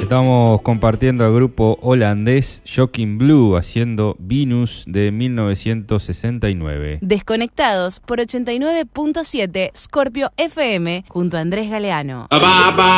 Estamos compartiendo al grupo holandés Shocking Blue haciendo Venus de 1969. Desconectados por 89.7 Scorpio FM junto a Andrés Galeano.